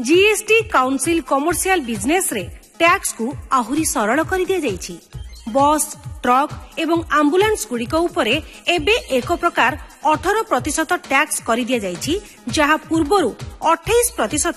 GST council commercial business रे tax को आहुरी सरल कर दिया जाइछि। बस ट्रक एवं एम्बुलेंस गुड़िक उपरे एबे एक प्रकार 18% टैक्स कर दिया जाइछि, जहा पूर्वरु 28%